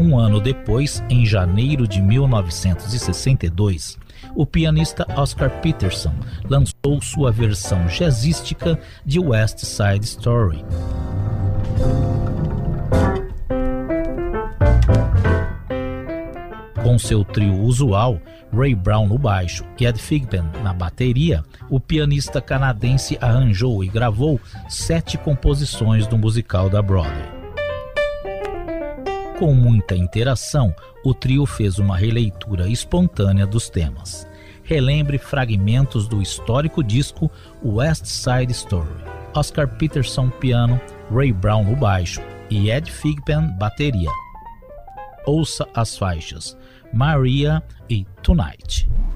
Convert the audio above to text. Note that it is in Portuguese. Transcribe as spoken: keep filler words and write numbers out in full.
Um ano depois, em janeiro de mil novecentos e sessenta e dois, o pianista Oscar Peterson lançou sua versão jazzística de West Side Story. Com seu trio usual, Ray Brown no baixo e Ed Thigpen na bateria, o pianista canadense arranjou e gravou sete composições do musical da Broadway. Com muita interação, o trio fez uma releitura espontânea dos temas. Relembre fragmentos do histórico disco West Side Story. Oscar Peterson piano, Ray Brown no baixo e Ed Thigpen bateria. Ouça as faixas Maria e Tonight.